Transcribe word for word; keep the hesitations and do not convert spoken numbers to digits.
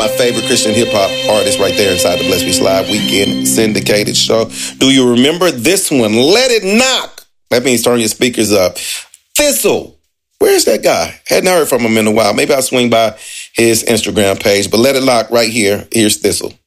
my favorite Christian hip-hop artists right there inside the Blessed Beach Live Weekend syndicated show. Do you remember this one? Let It Knock. That means turn your speakers up. Thistle. Where's that guy? Hadn't heard from him in a while. Maybe I'll swing by his Instagram page. But Let It Knock right here. Here's Thistle.